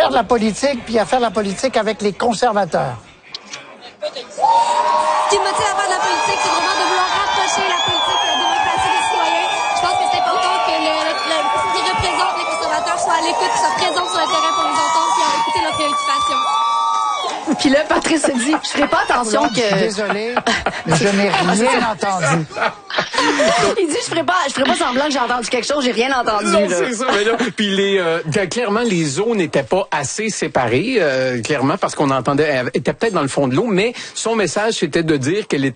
faire de la politique, puis à faire de la politique avec les conservateurs. Ce qui me motive à faire de la politique, c'est vraiment de vouloir rapprocher la politique de la démocratie des citoyens. Je pense que c'est important que ceux qui représentent les conservateurs soient à l'écoute, soient présents sur le terrain pour les entendre et écouter leurs préoccupations. Puis là, Patrice se dit, je ferai pas attention Je suis désolé, mais je n'ai rien entendu. Il dit, je ferai pas semblant que j'ai entendu quelque chose, j'ai rien entendu. Non, là. c'est ça. Mais là, puis clairement, les zones n'étaient pas assez séparées, clairement, parce qu'on entendait, elle était peut-être dans le fond de l'eau, mais son message, c'était de dire qu'elle était